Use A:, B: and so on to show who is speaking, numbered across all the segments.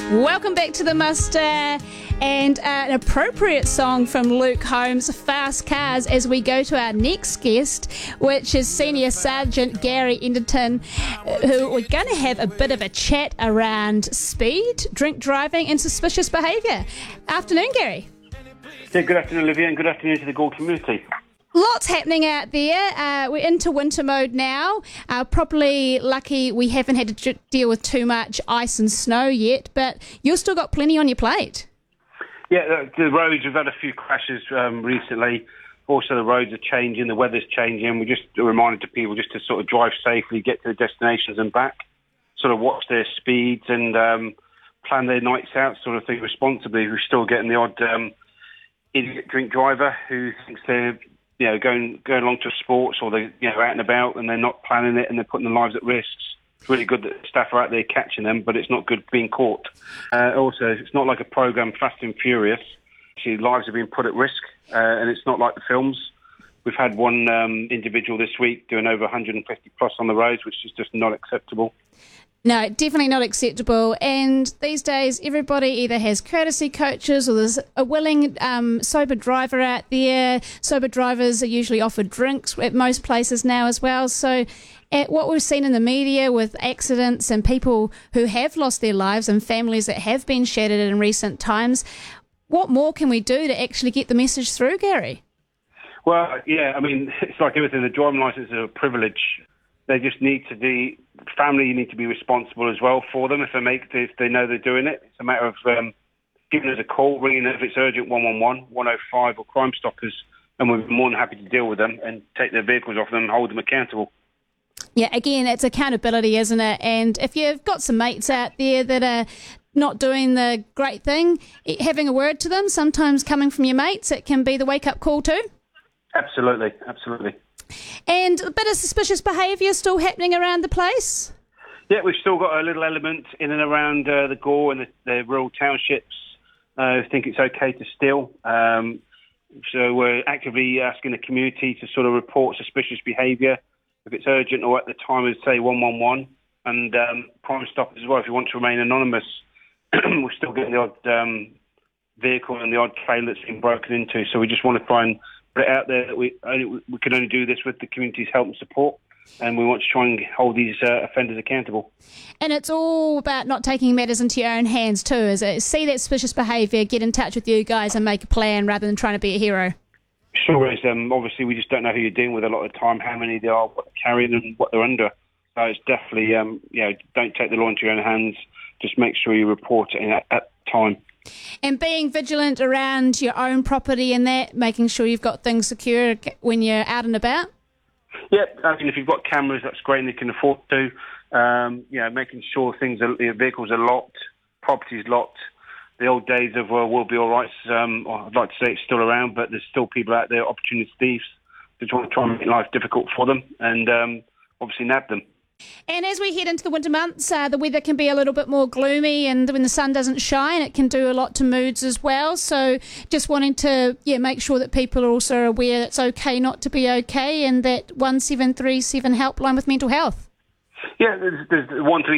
A: Welcome back to the Muster, and an appropriate song from Luke Holmes, Fast Cars, as we go to our next guest, which is Senior Sergeant Gary Enderton, who we're going to have a bit of a chat around speed, drink driving and suspicious behaviour. Afternoon, Gary.
B: Yeah, good afternoon, Olivia, and good afternoon to the Gore community.
A: Lots happening out there. We're into winter mode now. Probably lucky we haven't had to deal with too much ice and snow yet, but you've still got plenty on your plate.
B: Yeah, the roads, we've had a few crashes recently. Also, the roads are changing, the weather's changing. We just reminded to people just to sort of drive safely, get to the destinations and back, sort of watch their speeds and plan their nights out, sort of thing responsibly. We're still getting the odd idiot drink driver who thinks they're going along to sports, or they're out and about and they're not planning it and they're putting their lives at risk. It's really good that staff are out there catching them, but it's not good being caught. Also, it's not like a program Fast and Furious. Actually, lives are being put at risk, and it's not like the films. We've had one individual this week doing over 150 plus on the roads, which is just not acceptable.
A: No, definitely not acceptable. And these days, everybody either has courtesy coaches or there's a willing sober driver out there. Sober drivers are usually offered drinks at most places now as well. So what we've seen in the media with accidents and people who have lost their lives and families that have been shattered in recent times, what more can we do to actually get the message through, Gary?
B: Well, yeah, I mean, it's like everything. The driving licence is a privilege. They just need to be, family need to be responsible as well for them if they know they're doing it. It's a matter of giving us a call, ringing if it's urgent 111, 105 or Crime Stoppers, and we're more than happy to deal with them and take their vehicles off them and hold them accountable.
A: Yeah, again, it's accountability, isn't it? And if you've got some mates out there that are not doing the great thing, having a word to them, sometimes coming from your mates, it can be the wake-up call too.
B: Absolutely, absolutely.
A: And a bit of suspicious behaviour still happening around the place?
B: Yeah, we've still got a little element in and around the Gore and the rural townships. I think it's okay to steal. So we're actively asking the community to sort of report suspicious behaviour if it's urgent, or at the time of, say, 111, and Crime Stoppers as well if you want to remain anonymous. We're still getting the odd vehicle and the odd trailer that's been broken into, so we just want to try and put it out there that we can only do this with the community's help and support, and we want to try and hold these offenders accountable. And
A: it's all about not taking matters into your own hands too, is it? See that suspicious behaviour, get in touch with you guys and make a plan rather than trying to be a hero.
B: Sure is. Obviously, we just don't know who you're dealing with a lot of the time, how many they are, what they're carrying and what they're under. So it's definitely, don't take the law into your own hands. Just make sure you report it at the time.
A: And being vigilant around your own property and that, making sure you've got things secure when you're out and about?
B: Yeah, I mean, if you've got cameras, that's great and you can afford to. Making sure your vehicles are locked, property's locked. The old days of we'll be all right, I'd like to say it's still around, but there's still people out there, opportunist thieves, that want to try and make life difficult for them and obviously nab them.
A: And as we head into the winter months, the weather can be a little bit more gloomy, and when the sun doesn't shine, it can do a lot to moods as well. So just wanting to make sure that people are also aware it's okay not to be okay, and that 1737 helpline with mental health.
B: Yeah, there's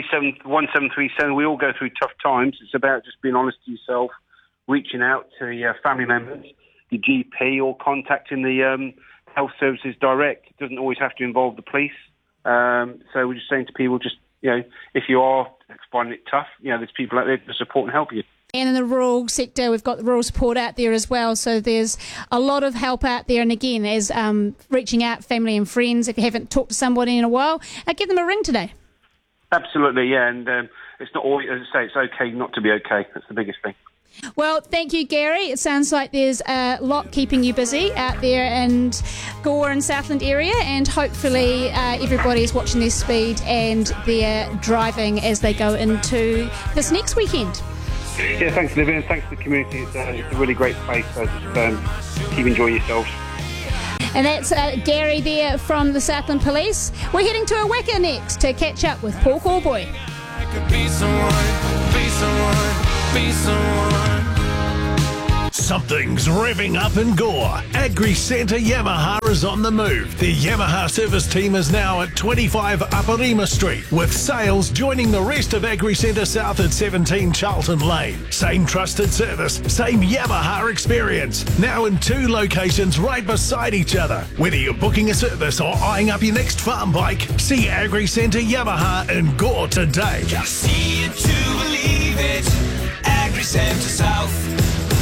B: 1737. We all go through tough times. It's about just being honest to yourself, reaching out to your family members, your GP, or contacting the health services direct. It doesn't always have to involve the police. So we're just saying to people, if you are finding it tough, there's people out there to support and help you.
A: And in the rural sector, we've got the rural support out there as well. So there's a lot of help out there. And again, as reaching out, family and friends, if you haven't talked to somebody in a while, give them a ring today.
B: Absolutely, yeah. And it's not always, as I say, it's okay not to be okay. That's the biggest thing.
A: Well, thank you, Gary. It sounds like there's a lot keeping you busy out there in Gore and Southland area, and hopefully everybody is watching their speed and their driving as they go into this next weekend.
B: Yeah, thanks, Olivia, and thanks to the community. It's a really great place, so just keep enjoying yourselves.
A: And that's Gary there from the Southland Police. We're heading to Aweka next to catch up with Paul Callboy.
C: I could be someone, be someone, be someone. Something's revving up in Gore. Agri Centre Yamaha is on the move. The Yamaha service team is now at 25 Aparima Street, with sales joining the rest of Agri Centre South at 17 Charlton Lane. Same trusted service, same Yamaha experience. Now in 2 locations right beside each other. Whether you're booking a service or eyeing up your next farm bike, see Agri Centre Yamaha in Gore today.
D: Just see it to believe it. Agri Centre South.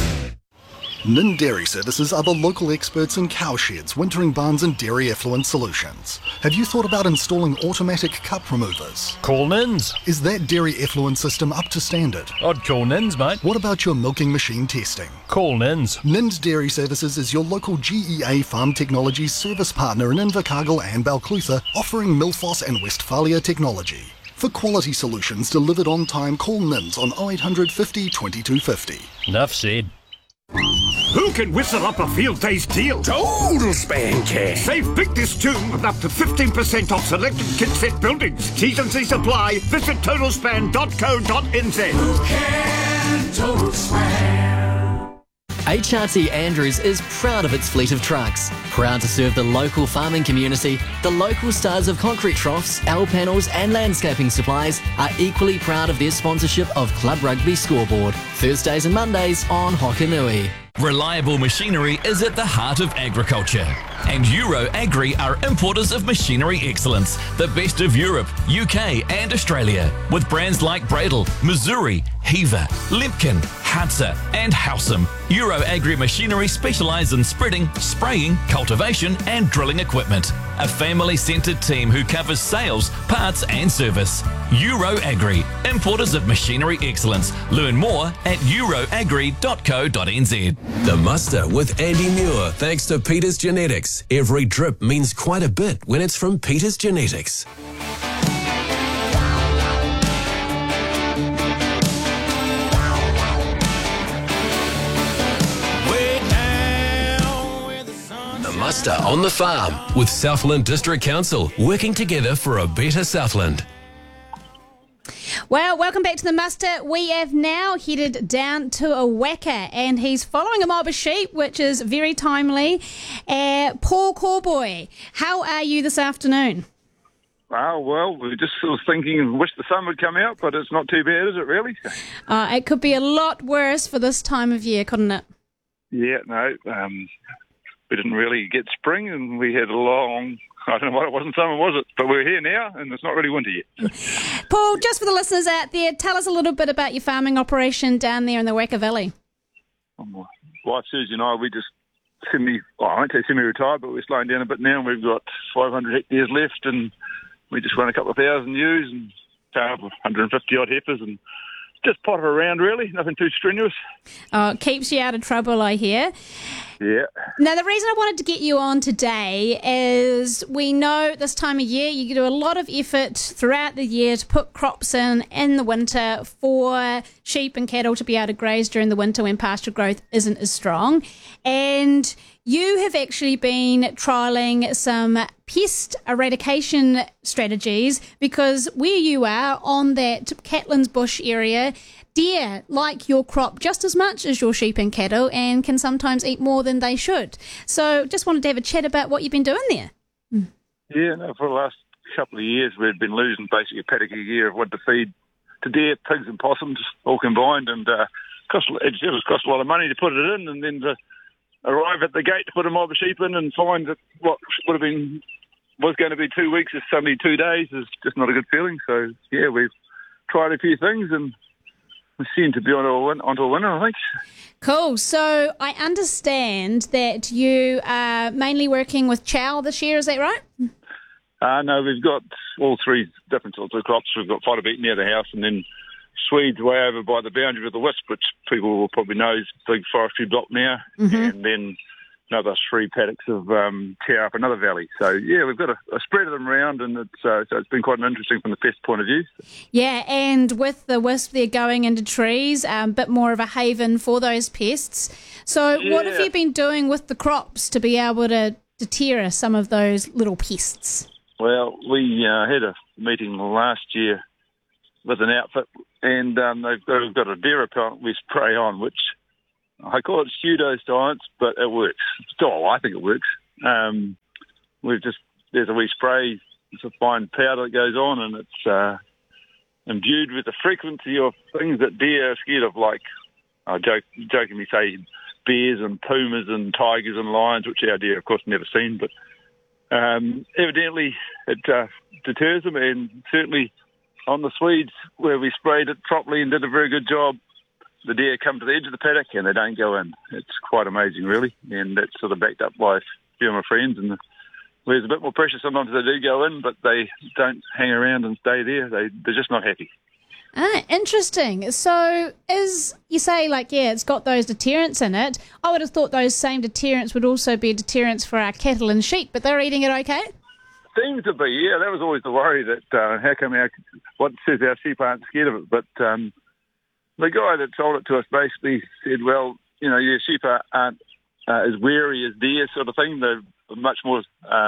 E: Nin Dairy Services are the local experts in cowsheds, wintering barns and dairy effluent solutions. Have you thought about installing automatic cup removers?
F: Call Nins.
E: Is that dairy effluent system up to standard?
F: I'd call Nins, mate.
E: What about your milking machine testing?
F: Call Nins.
E: Nins Dairy Services is your local GEA Farm Technologies service partner in Invercargill and Balclutha, offering Milfoss and Westphalia technology. For quality solutions delivered on time, call Nins on 0800 50 2250.
F: Enough said.
G: Who can whistle up a field day's deal?
H: Total Span Cash.
G: Save big this June with up to 15% off selected kit set buildings. T&C supply. Visit totalspan.co.nz.
D: Who can Total Span?
I: HRT Andrews is proud of its fleet of trucks. Proud to serve the local farming community, the local stars of concrete troughs, L panels and landscaping supplies are equally proud of their sponsorship of Club Rugby Scoreboard. Thursdays and Mondays on Hokanui.
J: Reliable machinery is at the heart of agriculture. And Euro Agri are importers of machinery excellence, the best of Europe, UK and Australia, with brands like Bradle, Missouri, Heaver, Lemkin, Hadza and Howsam. Euro Agri machinery specialise in spreading, spraying, cultivation and drilling equipment. A family-centred team who covers sales, parts and service. Euro Agri, importers of machinery excellence. Learn more at euroagri.co.nz.
K: The Muster with Andy Muir, thanks to Peters Genetics. Every drip means quite a bit when it's from Peters Genetics. The Muster on the Farm with Southland District Council, working together for a better Southland.
A: Well, welcome back to the Muster. We have now headed down to Awaka, and he's following a mob of sheep, which is very timely. Paul Corboy, how are you this afternoon?
L: Oh, well, we just sort of thinking and wish the sun would come out, but it's not too bad, is it really?
A: It could be a lot worse for this time of year, couldn't it?
L: Yeah, no, we didn't really get spring, and we had a long, I don't know what it wasn't summer, was it? But we're here now, and it's not really winter yet.
A: Paul, just for the listeners out there, tell us a little bit about your farming operation down there in the Weka Valley.
L: My wife Susie and I, we just I won't say semi-retired, but we're slowing down a bit now, and we've got 500 hectares left, and we just run a couple of thousand ewes and 150-odd heifers, and just potter around, really. Nothing too strenuous.
A: Oh, it keeps you out of trouble, I hear.
L: Yeah.
A: Now, the reason I wanted to get you on today is we know this time of year you do a lot of effort throughout the year to put crops in the winter for sheep and cattle to be able to graze during the winter when pasture growth isn't as strong. And you have actually been trialling some pest eradication strategies because where you are on that Catlins Bush area, deer like your crop just as much as your sheep and cattle and can sometimes eat more than they should. So just wanted to have a chat about what you've been doing there.
L: Yeah, no, for the last couple of years we've been losing basically a paddock a year of what to feed to deer, pigs and possums all combined, and it cost a lot of money to put it in, and then to arrive at the gate to put a mob of sheep in and find that what was going to be 2 weeks is suddenly 2 days is just not a good feeling. So, yeah, we've tried a few things and we seem to be onto a winner, I think.
A: Cool. So I understand that you are mainly working with chow this year, is that right?
L: No, we've got all 3 different sorts of crops. We've got fodder beet near the house, and then Swedes way over by the boundary of the Wisp, which people will probably know is a big forestry block now, and then another 3 paddocks of chow up another valley. So, yeah, we've got a spread of them around, and it's been quite interesting from the pest point of view.
A: Yeah, and with the Wisp, they're going into trees, a bit more of a haven for those pests. So what have you been doing with the crops to be able to deter some of those little pests?
L: Well, we had a meeting last year with an outfit, and they've got a deer repellent we spray on, which I call it pseudoscience, but it works. Oh, I think it works. There's a wee spray, it's a fine powder that goes on, and it's imbued with the frequency of things that deer are scared of, like, I jokingly say, bears and pumas and tigers and lions, which our deer, of course, never seen, but evidently it deters them, and certainly on the Swedes, where we sprayed it properly and did a very good job, the deer come to the edge of the paddock and they don't go in. It's quite amazing, really, and that's sort of backed up by a few of my friends, and there's a bit more pressure. Sometimes they do go in, but they don't hang around and stay there. They're just not happy.
A: Ah, interesting. So, you say, it's got those deterrents in it. I would have thought those same deterrents would also be deterrents for our cattle and sheep, but they're eating it okay?
L: Seems to be, yeah. That was always the worry, that how come what says our sheep aren't scared of it. But the guy that sold it to us basically said, well, your sheep aren't as wary as deer, sort of thing. They're much more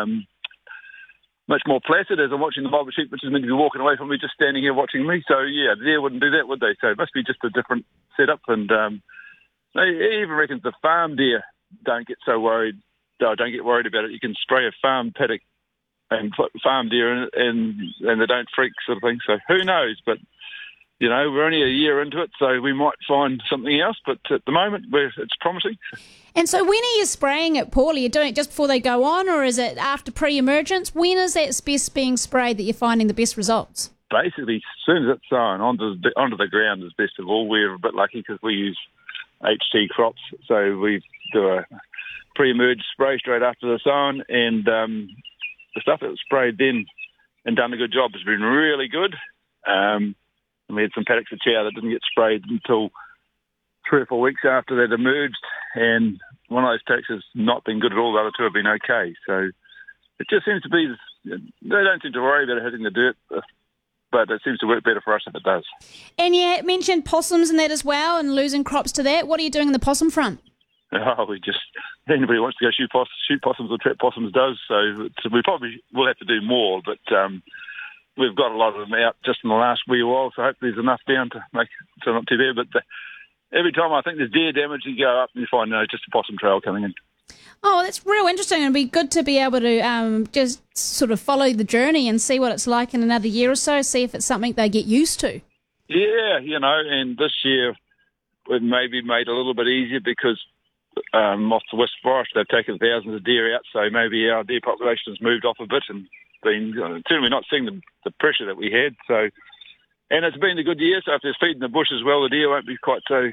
L: placid as I'm watching the mob of sheep, which is meant to be walking away from me, just standing here watching me. So, yeah, the deer wouldn't do that, would they? So it must be just a different setup. And they even reckon the farm deer don't get worried about it. You can spray a farm paddock and put farm deer in it, and they don't freak, sort of thing. So who knows? But, we're only a year into it, so we might find something else. But at the moment, it's promising.
A: And so when are you spraying it, Paul? Are you doing it just before they go on, or is it after pre-emergence? When is that best being sprayed that you're finding the best results?
L: Basically, as soon as it's sown onto the ground is best of all. We're a bit lucky because we use HT crops, so we do a pre-emerge spray straight after the sown, and the stuff that was sprayed then and done a good job has been really good. And we had some paddocks of chow that didn't get sprayed until 3 or 4 weeks after they'd emerged, and one of those paddocks has not been good at all. The other two have been okay. So it just seems to be, they don't seem to worry about it hitting the dirt, but it seems to work better for us if it does.
A: And you mentioned possums and that as well, and losing crops to that. What are you doing in the possum front?
L: Oh, anybody wants to go shoot possums or trap possums does, so we probably will have to do more, but we've got a lot of them out just in the last wee while, so hopefully there's enough down to make it so not too bad. But every time I think there's deer damage, you go up and you find just a possum trail coming in.
A: Oh, that's real interesting. It'd be good to be able to just sort of follow the journey and see what it's like in another year or so, see if it's something they get used to. Yeah,
L: and this year we've maybe made it a little bit easier because off the West Forest they've taken thousands of deer out, so maybe our deer population has moved off a bit and been certainly not seeing the pressure that we had. So, and it's been a good year, so if there's feed in the bush as well, the deer won't be quite so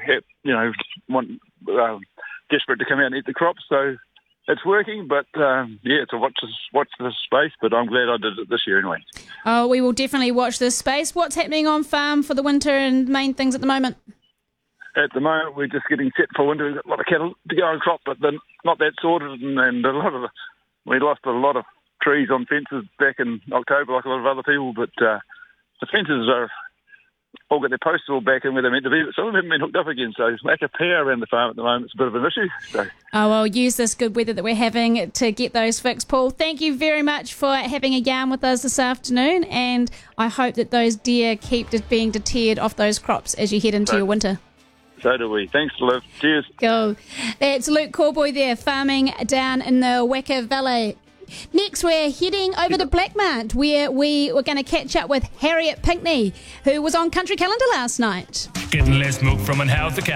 L: desperate to come out and eat the crops. So it's working, but it's a watch this space, but I'm glad I did it this year anyway.
A: Oh, we will definitely watch this space. What's happening on farm for the winter and main things at the moment?
L: At the moment, we're just getting set for winter. We've got a lot of cattle to go on crop, but then not that sorted, and we lost a lot of trees on fences back in October, like a lot of other people, but the fences are all got their posts all back in where they're meant to be, but some of them haven't been hooked up again, so lack of power around the farm at the moment is a bit of an issue. So.
A: Oh, well, use this good weather that we're having to get those fixed. Paul, thank you very much for having a yarn with us this afternoon, and I hope that those deer keep being deterred off those crops as you head into your winter.
L: So do we. Thanks, Liv. Cheers.
A: Cool. That's Luke Corboy there, farming down in the Wacker Valley. Next, we're heading over to Blackmount, where we were going to catch up with Harriet Pinkney, who was on Country Calendar last night.
F: Getting less milk from an healthy cow.